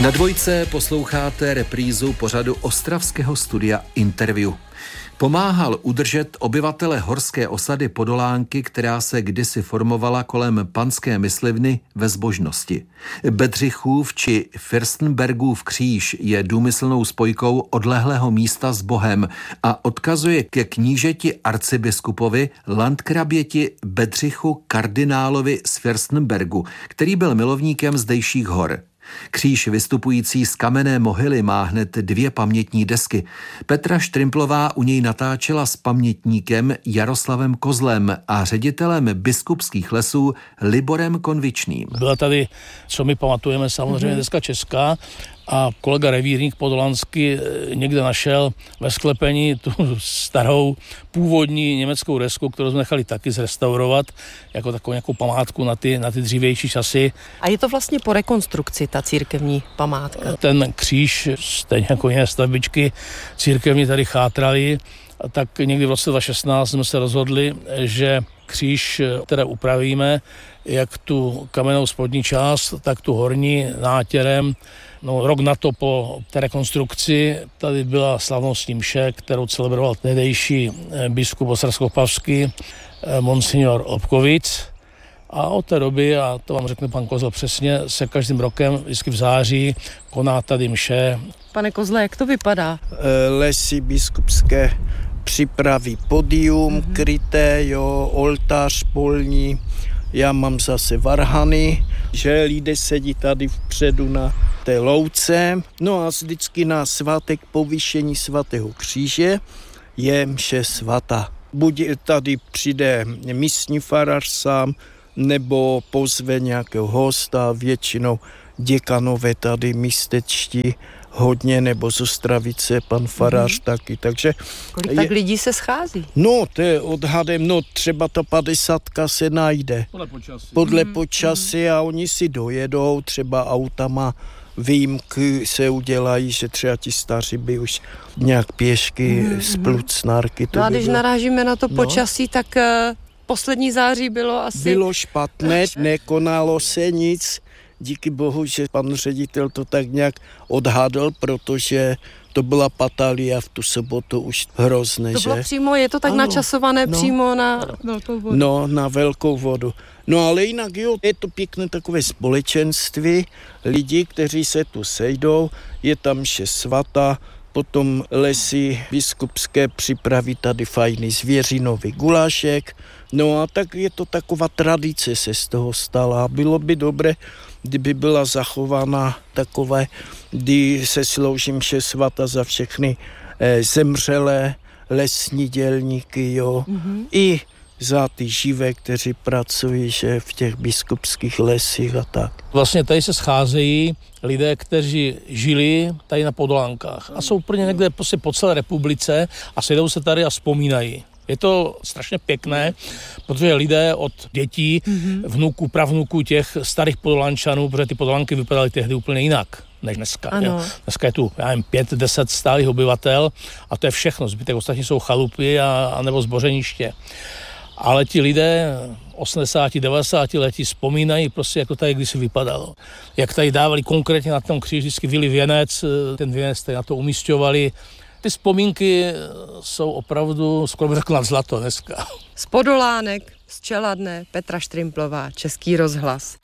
Na Dvojce posloucháte reprízu pořadu ostravského studia Interview. Pomáhal udržet obyvatele horské osady Podolánky, která se kdysi formovala kolem panské myslivny ve Zbožnosti. Bedřichův či Fürstenbergův kříž je důmyslnou spojkou odlehlého místa s Bohem a odkazuje ke knížeti arcibiskupovi landkraběti Bedřichu kardinálovi z Fürstenbergu, který byl milovníkem zdejších hor. Kříž vystupující z kamenné mohyly má hned 2 pamětní desky. Petra Štrimplová u něj natáčela s pamětníkem Jaroslavem Kozlem a ředitelem biskupských lesů Liborem Konvičným. Byla tady, co my pamatujeme, samozřejmě deska česká a kolega revírník Podolanský někde našel ve sklepení tu starou původní německou desku, kterou jsme nechali taky zrestaurovat jako takovou nějakou památku na ty dřívější časy. A je to vlastně po rekonstrukci ta církevní památka? Ten kříž, stejně jako jiné stavbičky církevní tady chátraly, tak někdy v roce 2016 jsme se rozhodli, že kříž teda upravíme, jak tu kamennou spodní část, tak tu horní nátěrem. No, rok na to po té rekonstrukci tady byla slavnostní mše, kterou celebroval tehdejší biskup ostravsko-opavský monsignor Lobkovic. A od té doby, a to vám řekne pan Kozel přesně, se každým rokem vždycky v září koná tady mše. Pane Kozle, jak to vypadá? Lesy biskupské připraví podium, kryté, oltář polní. Já mám zase varhany, že lidé sedí tady vpředu na té louce. No a vždycky na svátek povýšení svatého kříže je mše svatá. Buď tady přijde místní farář sám, nebo pozve nějakého hosta, většinou děkanové tady místečtí hodně, nebo z Ostravice, pan farář taky, takže... Kolik tak lidí se schází? No, to je odhadem, třeba ta 50 se najde. Podle počasí a oni si dojedou, třeba autama výjimky se udělají, že třeba ti staří by už nějak pěšky z Plucnárky. No a když narážíme na to počasí, tak poslední září bylo asi... Bylo špatné, nekonalo se nic. Díky bohu, že pan ředitel to tak nějak odhadl, protože to byla patalia v tu sobotu už hrozné, to bylo přímo, je to tak načasované přímo na velkou vodu? No, na velkou vodu. No ale jinak jo, je to pěkné takové společenství lidí, kteří se tu sejdou, je tam mše svatá, potom lesy biskupské připraví tady fajný zvěřinový gulášek. No a tak je to taková tradice se z toho stala. Bylo by dobré, kdyby byla zachována takové, kdy se slouží mše svatá za všechny zemřelé lesní dělníky, i za ty živé, kteří pracují že v těch biskupských lesích a tak. Vlastně tady se scházejí lidé, kteří žili tady na Podolánkách a jsou úplně někde prostě po celé republice a sejdou se tady a vzpomínají. Je to strašně pěkné, protože lidé od dětí, vnuků, pravnuků těch starých Podolánčanů, protože ty Podolánky vypadaly tehdy úplně jinak než dneska. Dneska je tu, 5-10 stálých obyvatel a to je všechno. Zbytek ostatní jsou chalupy a nebo zbořeniště. Ale ti lidé 80-90 letí vzpomínají prostě, jak to tady kdysi vypadalo. Jak tady dávali konkrétně na tom kříži, vždycky vili věnec, ten věnec tady na to umísťovali. Ty vzpomínky jsou opravdu skoro bych řekl nad zlato dneska. Z Podolánek, z Čeladné, Petra Štrimplová, Český rozhlas.